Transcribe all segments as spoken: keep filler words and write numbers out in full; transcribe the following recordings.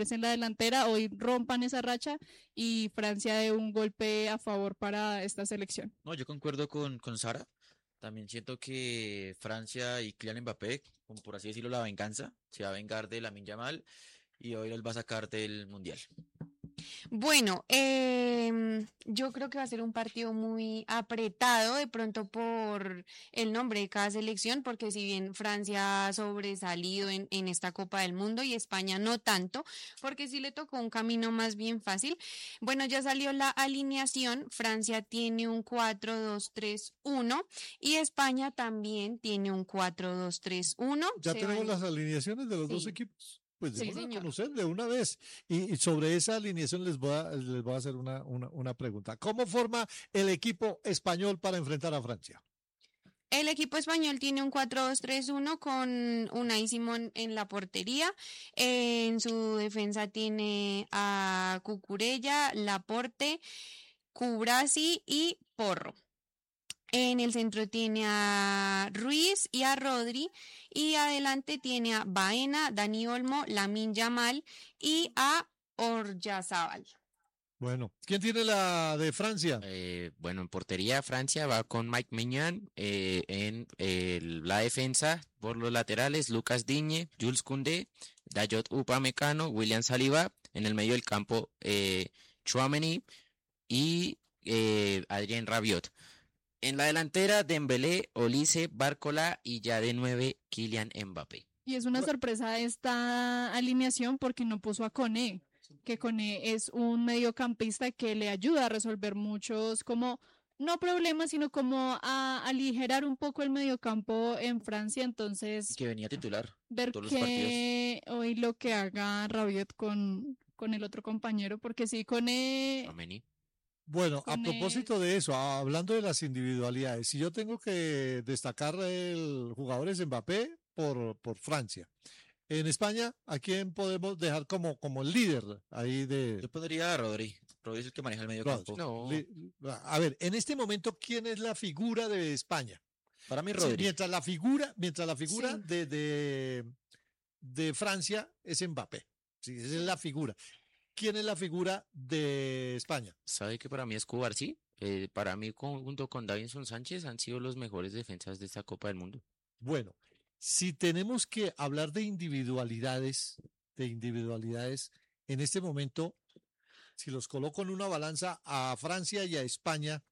jugadores en la delantera hoy rompan esa racha y Francia dé un golpe a favor para esta selección. No, yo concuerdo con, con Sara. También siento que Francia y Kylian Mbappé, como por así decirlo, la venganza, se va a vengar de Lamine Yamal y hoy los va a sacar del Mundial. Bueno, em, yo creo que va a ser un partido muy apretado, de pronto por el nombre de cada selección, porque si bien Francia ha sobresalido en, en esta Copa del Mundo y España no tanto, porque sí le tocó un camino más bien fácil. Bueno, ya salió la alineación, Francia tiene un cuatro dos tres uno y España también tiene un cuatro dos tres uno. Ya Se tenemos van- las alineaciones de los dos Sí. equipos. Pues Sí, démosla a señor. conocer de una vez. Y, y sobre esa alineación les voy a, les voy a hacer una, una, una pregunta. ¿Cómo forma el equipo español para enfrentar a Francia? El equipo español tiene un cuatro dos tres uno con Unai Simón en la portería. En su defensa tiene a Cucurella, Laporte, Cubrasi y Porro. En el centro tiene a Ruiz y a Rodri. Y adelante tiene a Baena, Dani Olmo, Lamine Yamal y a Oryazábal. Bueno, ¿quién tiene la de Francia? Eh, bueno, en portería Francia va con Mike Maignan, eh, en eh, la defensa por los laterales Lucas Digne, Jules Koundé, Dayot Upamecano, William Saliba, en el medio del campo eh, Tchouaméni y eh, Adrien Rabiot. En la delantera Dembélé, Olise, Barcola y ya de nueve Kylian Mbappé. Y es una sorpresa esta alineación porque no puso a Koné, que Koné es un mediocampista que le ayuda a resolver muchos, como, no problemas, sino como a aligerar un poco el mediocampo en Francia. Y Entonces, que venía titular ver todos los partidos. que hoy lo que haga Rabiot con, con el otro compañero, porque sí, Koné, Tchouaméni. Bueno, a Koné- propósito de eso, a- hablando de las individualidades, si yo tengo que destacar el jugador es Mbappé por, por Francia. En España, ¿a quién podemos dejar como, como el líder ahí de... Yo pondría a Rodri. Rodri es el que maneja el medio campo. No, li- A ver, en este momento, ¿quién es la figura de España? Para mí Sí, Rodri. mientras la figura, mientras la figura Sí. de, de, de Francia es Mbappé. Sí, esa es la figura. ¿Quién es la figura de España? ¿sabe que para mí es Cubarsí? Eh, para mí, con- junto con Davinson Sánchez, han sido los mejores defensas de esta Copa del Mundo. Bueno, si tenemos que hablar de individualidades, de individualidades, en este momento, si los coloco en una balanza a Francia y a España,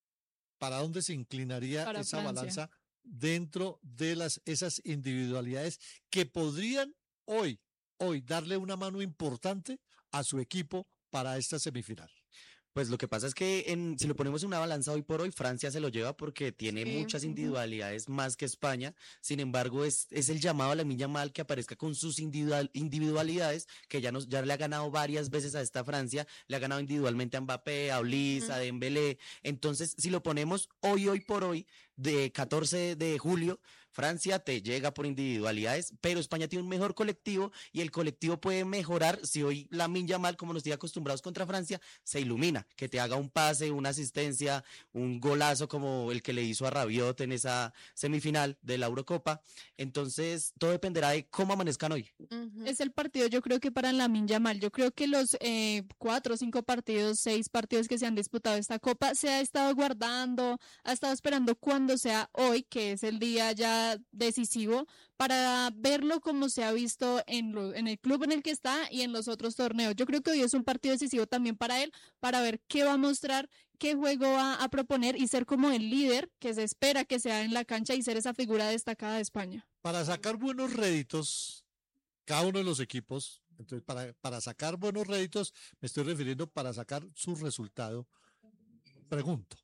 ¿para dónde se inclinaría Para esa Francia. balanza dentro de las, esas individualidades que podrían hoy, hoy darle una mano importante a su equipo para esta semifinal? Pues lo que pasa es que en, si lo ponemos en una balanza hoy por hoy, Francia se lo lleva porque tiene Sí, muchas ujú. individualidades más que España. Sin embargo, es, es el llamado a Lamine Yamal que aparezca con sus individual, individualidades, que ya, nos, ya le ha ganado varias veces a esta Francia. Le ha ganado individualmente a Mbappé, a Olise, a Dembélé. Entonces, si lo ponemos hoy, hoy por hoy, de catorce de julio, Francia te llega por individualidades, pero España tiene un mejor colectivo y el colectivo puede mejorar si hoy Lamine Yamal, como nos tiene acostumbrados contra Francia, se ilumina, que te haga un pase, una asistencia, un golazo como el que le hizo a Rabiot en esa semifinal de la Eurocopa. Entonces, todo dependerá de cómo amanezcan hoy. Ujú. es el partido, yo creo que para Lamine Yamal, yo creo que los eh, cuatro o cinco partidos, seis partidos que se han disputado esta copa, se ha estado guardando, ha estado esperando cuando sea hoy, que es el día ya decisivo, para verlo como se ha visto en, lo- en el club en el que está y en los otros torneos. Yo creo que hoy es un partido decisivo también para él, para ver qué va a mostrar, qué juego va a proponer y ser como el líder que se espera que sea en la cancha y ser esa figura destacada de España. Para sacar buenos réditos, cada uno de los equipos, entonces para, para sacar buenos réditos, me estoy refiriendo para sacar su resultado. Pregunto,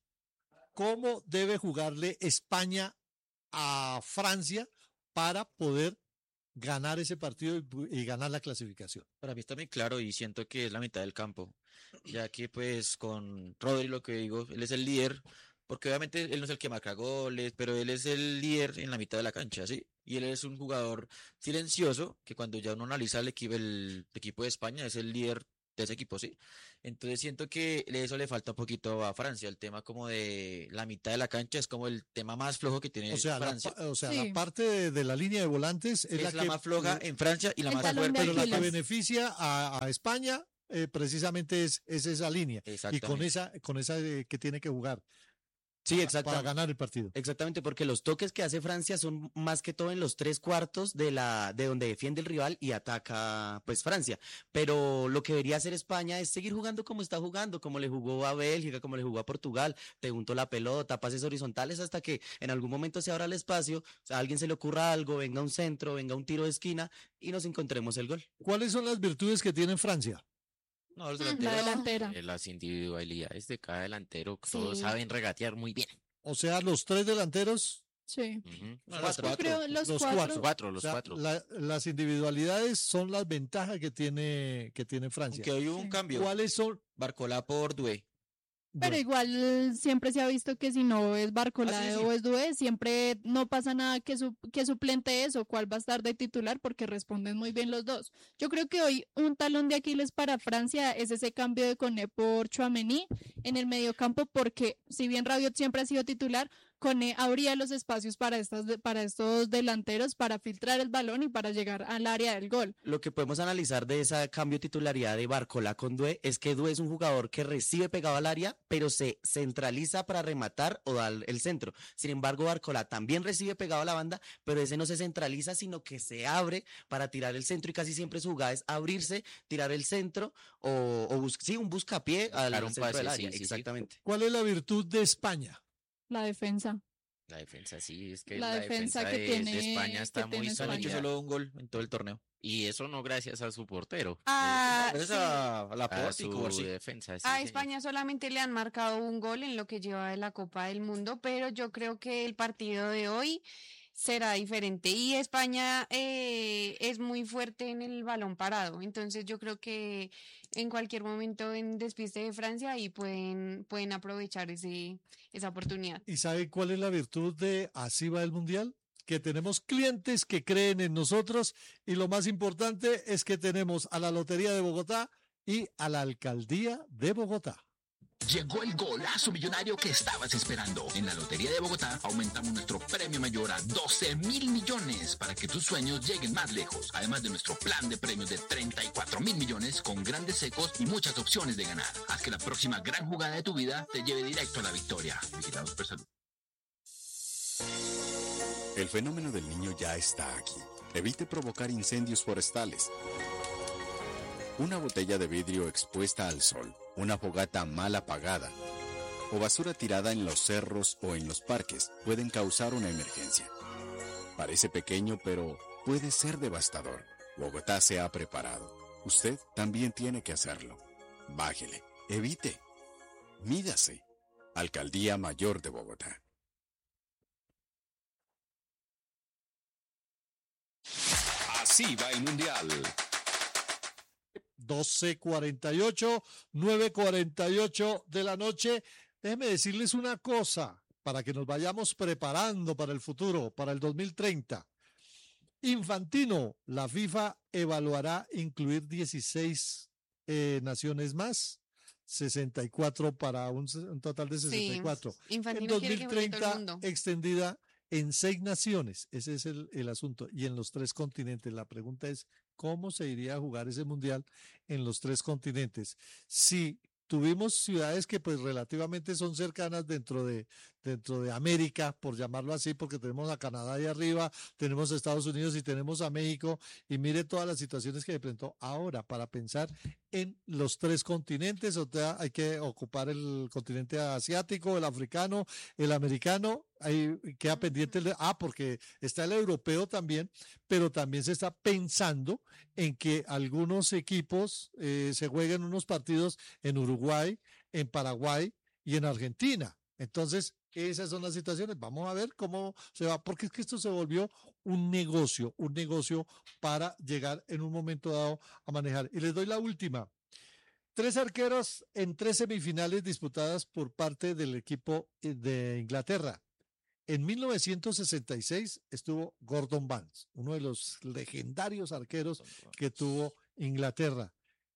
¿cómo debe jugarle España a Francia para poder ganar ese partido y, pu- y ganar la clasificación? Para mí está muy claro y siento que es la mitad del campo, ya que pues con Rodri lo que digo, él es el líder, porque obviamente él no es el que marca goles, pero él es el líder en la mitad de la cancha, ¿sí? Y él es un jugador silencioso, que cuando ya uno analiza el equipo, el equipo de España es el líder tres equipos, ¿sí? Entonces siento que eso le falta un poquito a Francia, el tema como de la mitad de la cancha es como el tema más flojo que tiene O sea, la, Francia. pa- o sea, Sí. la parte de, de la línea de volantes es, Es la la que más floja en Francia y la El más talón de fuerte pero en la que Aquiles. beneficia a, a España eh, precisamente es, es esa línea y con Exactamente. esa con esa eh, que tiene que jugar Sí, para, exacto. para ganar el partido. Exactamente, porque los toques que hace Francia son más que todo en los tres cuartos de la, de donde defiende el rival y ataca pues Francia. Pero lo que debería hacer España es seguir jugando como está jugando, como le jugó a Bélgica, como le jugó a Portugal, te unto la pelota, pases horizontales hasta que en algún momento se abra el espacio, o sea, a alguien se le ocurra algo, venga un centro, venga un tiro de esquina y nos encontremos el gol. ¿Cuáles son las virtudes que tiene Francia? No, los La delanteros. delantera. Eh, Las individualidades de cada delantero, todos Sí. saben regatear muy bien. O sea, los tres delanteros, Sí. Ujú. No, los Yo cuatro. creo los, Los cuatro. cuatro. Cuatro, o los sea, cuatro. la- las individualidades son las ventajas que tiene que tiene Francia. Aunque hoy hubo un Sí. cambio. ¿Cuáles son? Barcola por Doué. Pero Bueno, igual siempre se ha visto que si no es Barcola Ah, sí, sí. o es Doué, siempre no pasa nada que, su, que suplente es o cuál va a estar de titular porque responden muy bien los dos. Yo creo que hoy un talón de Aquiles para Francia es ese cambio de Koné por Tchouaméni en el mediocampo porque si bien Rabiot siempre ha sido titular, Koné abría los espacios para, estas, de- para estos delanteros para filtrar el balón y para llegar al área del gol. Lo que podemos analizar de esa cambio de titularidad de Barcola con Doué es que Doué es un jugador que recibe pegado al área, pero se centraliza para rematar o dar el centro. Sin embargo, Barcola también recibe pegado a la banda, pero ese no se centraliza, sino que se abre para tirar el centro y casi siempre su jugada es abrirse, tirar el centro o, o bus- sí, un buscapié al Buscar un centro del pase, área. sí, sí, sí. Exactamente. ¿cuál es la virtud de España? La defensa. La defensa, sí, es que La la, defensa defensa, que de, tiene- de España que está tiene muy Se han hecho sólida. solo un gol en todo el torneo. Y eso no gracias a su portero. Ah, Gracias sí. a, a la a Porti, su Corsi. defensa, sí, A señor. España solamente le han marcado un gol en lo que lleva de la Copa del Mundo, pero yo creo que el partido de hoy será diferente. Y España eh, es muy fuerte en el balón parado, entonces yo creo que en cualquier momento en despiste de Francia ahí pueden, pueden aprovechar ese, esa oportunidad. ¿Y sabe cuál es la virtud de Así va el Mundial? Que tenemos clientes que creen en nosotros y lo más importante es que tenemos a la Lotería de Bogotá y a la Alcaldía de Bogotá. Llegó el golazo millonario que estabas esperando. En la Lotería de Bogotá aumentamos nuestro premio mayor a doce mil millones para que tus sueños lleguen más lejos. Además de nuestro plan de premios de treinta y cuatro mil millones con grandes secos y muchas opciones de ganar. Haz que la próxima gran jugada de tu vida te lleve directo a la victoria. Vigilados por Salud. El fenómeno del niño ya está aquí. Evite provocar incendios forestales. Una botella de vidrio expuesta al sol, una fogata mal apagada o basura tirada en los cerros o en los parques pueden causar una emergencia. Parece pequeño, pero puede ser devastador. Bogotá se ha preparado. Usted también tiene que hacerlo. Bájele, evite, mídase. Alcaldía Mayor de Bogotá. Así va el Mundial. doce cuarenta y ocho, nueve cuarenta y ocho de la noche. Déjenme decirles una cosa para que nos vayamos preparando para el futuro, para el dos mil treinta. Infantino, la FIFA evaluará incluir dieciséis eh, naciones más, sesenta y cuatro para un, un total de sesenta y cuatro. En Infantino quiere que juegue todo el dos mil treinta mundo. extendida en seis naciones. Ese es el, el asunto. Y en los tres continentes. La pregunta es, ¿cómo se iría a jugar ese mundial en los tres continentes? Si tuvimos ciudades que pues relativamente son cercanas dentro de, dentro de América, por llamarlo así, porque tenemos a Canadá ahí arriba, tenemos a Estados Unidos y tenemos a México, y mire todas las situaciones que se presentó ahora para pensar en los tres continentes. O sea, hay que ocupar el continente asiático, el africano, el americano. Ahí queda pendiente el de, ah, porque está el europeo también, pero también se está pensando en que algunos equipos eh, se jueguen unos partidos en Uruguay, en Paraguay y en Argentina. Entonces, esas son las situaciones. Vamos a ver cómo se va, porque es que esto se volvió un negocio, un negocio para llegar en un momento dado a manejar. Y les doy la última. Tres arqueros en tres semifinales disputadas por parte del equipo de Inglaterra. En mil novecientos sesenta y seis estuvo Gordon Banks, uno de los legendarios arqueros que tuvo Inglaterra.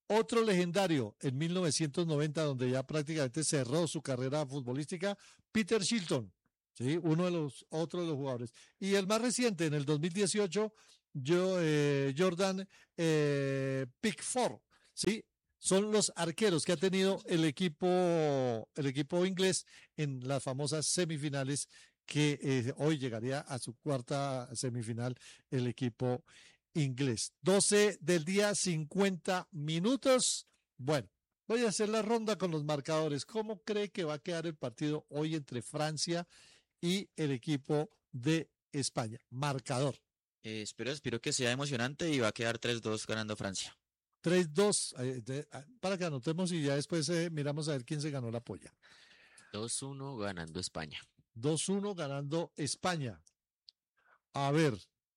Otro legendario en mil novecientos noventa, donde ya prácticamente cerró su carrera futbolística, Peter Shilton, ¿sí? Uno de los otros de los jugadores. Y el más reciente, en el dos mil dieciocho, yo, eh, Jordan eh, Pickford, ¿sí? Son los arqueros que ha tenido el equipo, el equipo inglés en las famosas semifinales, que eh, hoy llegaría a su cuarta semifinal el equipo inglés. doce del día, cincuenta minutos. Bueno, voy a hacer la ronda con los marcadores. ¿Cómo cree que va a quedar el partido hoy entre Francia y el equipo de España? Marcador. Eh, espero, espero que sea emocionante y va a quedar tres dos ganando Francia. tres dos, eh, de- ah, para que anotemos y ya después eh, miramos a ver quién se ganó la polla. dos uno ganando España. dos uno ganando España. A ver.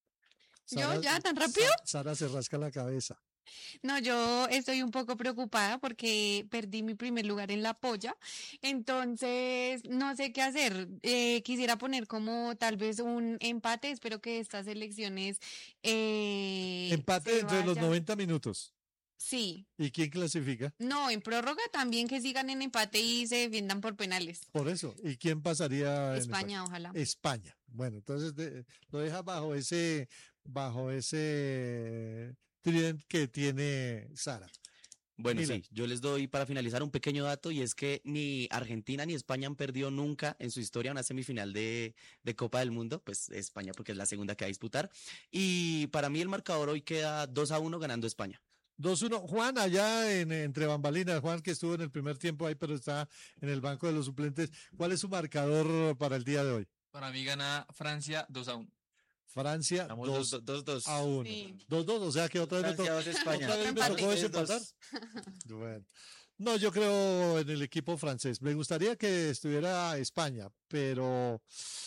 ¿Yo ya, tan rápido? Sa- Sara se rasca la cabeza. No, yo estoy un poco preocupada porque perdí mi primer lugar en la polla, entonces no sé qué hacer. Eh, quisiera poner como tal vez un empate, espero que estas elecciones eh, Empate se dentro de los vayan- noventa minutos. Sí, ¿Y quién clasifica? no, en prórroga también que sigan en empate y se defiendan por penales. Por eso. ¿Y quién pasaría? en España, ojalá. empate? España. Bueno, entonces de- lo deja bajo ese, bajo ese tridente que tiene Sara. Bueno, Mira. sí, yo les doy para finalizar un pequeño dato y es que ni Argentina ni España han perdido nunca en su historia una semifinal de, de Copa del Mundo, pues España porque es la segunda que va a disputar. Y para mí el marcador hoy queda dos a uno ganando España. dos uno. Juan, allá en, entre bambalinas, Juan que estuvo en el primer tiempo ahí, pero está en el banco de los suplentes. ¿Cuál es su marcador para el día de hoy? Para mí gana Francia dos a uno. Francia Vamos dos dos, dos, dos. a uno. Sí. dos dos, o sea que otra vez me Francia tocó. dos, España. Otra vez me Empate. tocó Tres, dos. desempatar. Bueno. No, yo creo en el equipo francés. Me gustaría que estuviera España, pero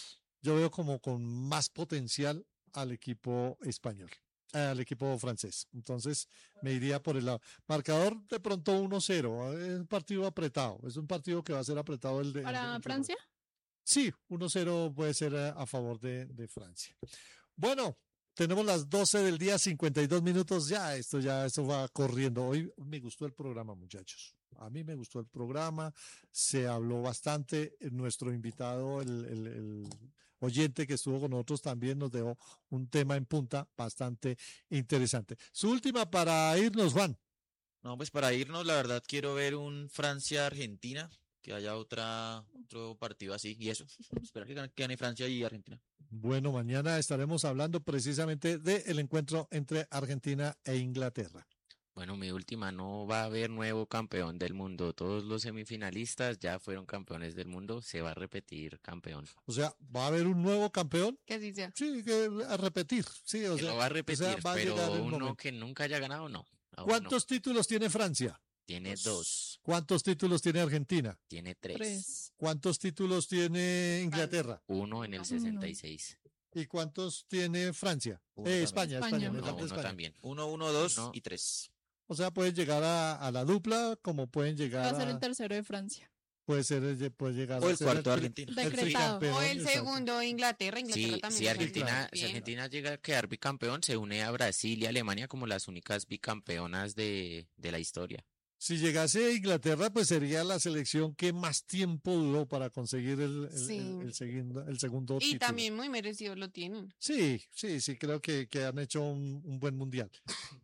yo veo como con más potencial al equipo español, eh, al equipo francés. Entonces me iría por el lado. Marcador de pronto uno cero. Es un partido apretado. Es un partido que va a ser apretado el de. ¿Para el- Francia? Sí, uno cero puede ser a, a favor de, de Francia. Bueno, tenemos las doce del día, cincuenta y dos minutos. Ya, esto ya, esto va corriendo. Hoy me gustó el programa, muchachos. A mí me gustó el programa. Se habló bastante. Nuestro invitado, el, el- el oyente que estuvo con nosotros, también nos dejó un tema en punta bastante interesante. Su última para irnos, Juan. No, pues para irnos, la verdad quiero ver un Francia-Argentina, que haya otra, otro partido así, y eso. Espero que gane, que gane Francia y Argentina. Bueno, mañana estaremos hablando precisamente del encuentro entre Argentina e Inglaterra. Bueno, mi última, no va a haber nuevo campeón del mundo. Todos los semifinalistas ya fueron campeones del mundo. Se va a repetir campeón. O sea, ¿va a haber un nuevo campeón? Que así sea. Sí, que a repetir. Sí, o Que sea, lo va a repetir, va a pero llegar el uno momento. que nunca haya ganado, no. Aún no. ¿cuántos títulos tiene Francia? Tiene dos, ¿Cuántos títulos tiene Argentina? tiene tres. Tres. ¿Cuántos títulos tiene Inglaterra? Uno en el Uno. sesenta y seis. ¿Y cuántos tiene Francia? Uno Eh, también. España, España, España. me No, falta uno España. también. Uno, uno, dos Uno. y tres. O sea, pueden llegar a, a la dupla, como pueden Va llegar a ser el a, tercero de Francia. puede ser, eh, puede llegar O a el ser cuarto de tri- Argentina. el Decretado. tricampeón, O el exacto. segundo Inglaterra, Inglaterra Sí, también. si lo ha hecho Argentina, si bien. Argentina llega a quedar bicampeón, se une a Brasil y Alemania como las únicas bicampeonas de, de la historia. Si llegase a Inglaterra, pues sería la selección que más tiempo duró para conseguir el, el, Sí. el- el segundo, el segundo Y título. también muy merecido lo tienen. Sí, sí, sí, creo que, que han hecho un, un buen mundial.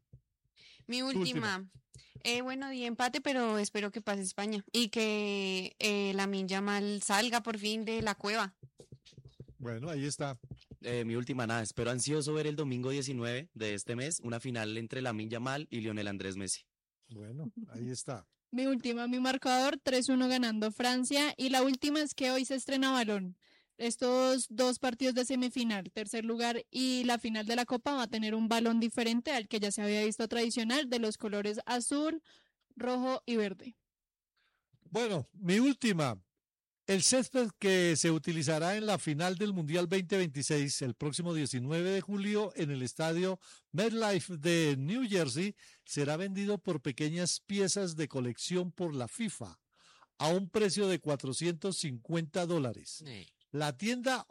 Mi última. última. Eh, bueno, di empate, pero espero que pase España y que eh, Lamine Yamal salga por fin de la cueva. Bueno, ahí está. Eh, mi última nada, espero ansioso ver el domingo diecinueve de este mes una final entre Lamine Yamal y Lionel Andrés Messi. Bueno, ahí está. Mi última, mi marcador, tres uno ganando Francia. Y la última es que hoy se estrena balón. Estos dos partidos de semifinal, tercer lugar y la final de la Copa, va a tener un balón diferente al que ya se había visto tradicional, de los colores azul, rojo y verde. Bueno, mi última. El césped que se utilizará en la final del Mundial veinte veintiséis el próximo diecinueve de julio en el estadio MetLife de New Jersey será vendido por pequeñas piezas de colección por la FIFA a un precio de cuatrocientos cincuenta dólares. Eh. La tienda